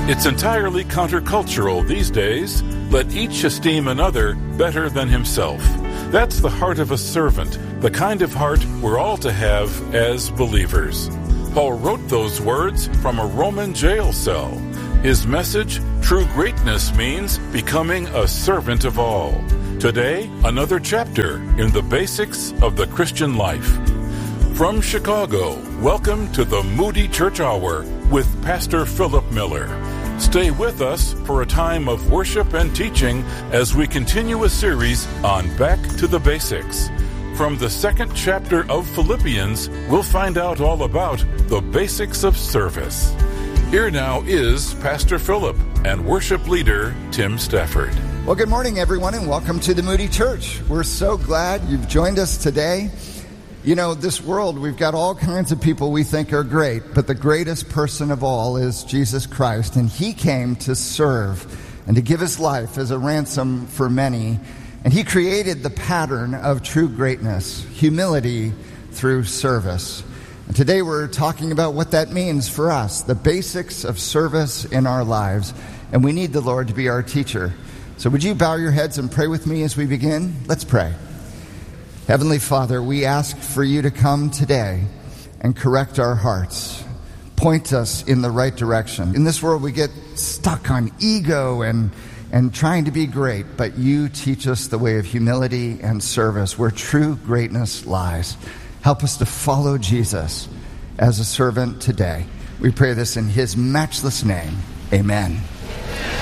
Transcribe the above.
It's entirely countercultural these days. Let each esteem another better than himself. That's the heart of a servant, the kind of heart we're all to have as believers. Paul wrote those words from a Roman jail cell. His message, true greatness, means becoming a servant of all. Today, another chapter in the basics of the Christian life. From Chicago, welcome to the Moody Church Hour with Pastor Philip Miller. Stay with us for a time of worship and teaching as we continue a series on Back to the Basics. From the second chapter of Philippians, we'll find out all about the basics of service. Here now is Pastor Philip and worship leader Tim Stafford. Well, good morning, everyone, and welcome to the Moody Church. We're so glad you've joined us today. You know, this world, we've got all kinds of people we think are great, but the greatest person of all is Jesus Christ, and he came to serve and to give his life as a ransom for many, and he created the pattern of true greatness, humility through service. And today we're talking about what that means for us, the basics of service in our lives, and we need the Lord to be our teacher. So would you bow your heads and pray with me as we begin? Let's pray. Heavenly Father, we ask for you to come today and correct our hearts. Point us in the right direction. In this world, we get stuck on ego and trying to be great, but you teach us the way of humility and service, where true greatness lies. Help us to follow Jesus as a servant today. We pray this in his matchless name. Amen.